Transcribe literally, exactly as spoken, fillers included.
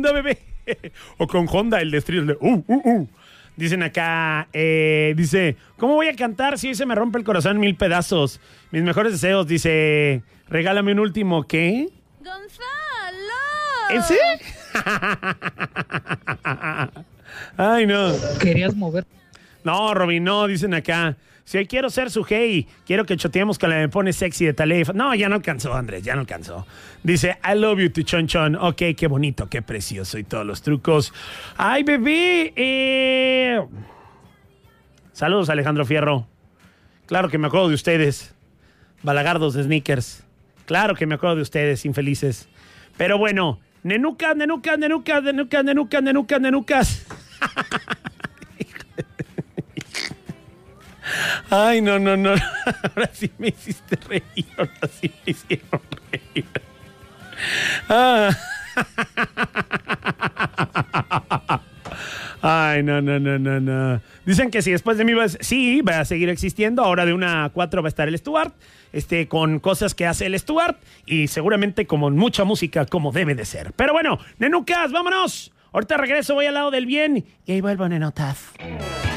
Honda, bebé. O con Honda, el de Street. Uh, uh, uh. Dicen acá, eh, dice, ¿cómo voy a cantar si hoy se me rompe el corazón en mil pedazos? Mis mejores deseos, dice, regálame un último, ¿qué? ¡Gonzalo! ¿En serio? Ay, no. Querías mover. No, Robin, no, dicen acá. Si hoy quiero ser su hey, quiero que choteemos con la Me Pone Sexy de Talef. No, ya no alcanzó, Andrés, ya no alcanzó. Dice, I love you, tu chon chon. Ok, qué bonito, qué precioso y todos los trucos. Ay, bebé. Eh... Saludos, Alejandro Fierro. Claro que me acuerdo de ustedes. Balagardos de sneakers. Claro que me acuerdo de ustedes, infelices. Pero bueno, nenucas, nenucas, nenucas, nenucas, nenucas, nenucas, nenucas. Ay, no, no, no. Ahora sí me hiciste reír. Ahora sí me hicieron reír. Ah. Ay, no, no, no, no, no. Dicen que si después de mí va a... Sí, va a seguir existiendo. Ahora de una a cuatro va a estar el Stuart. Este, con cosas que hace el Stuart. Y seguramente con mucha música como debe de ser. Pero bueno, nenucas, vámonos. Ahorita regreso, voy al lado del bien. Y ahí vuelvo, nenotas.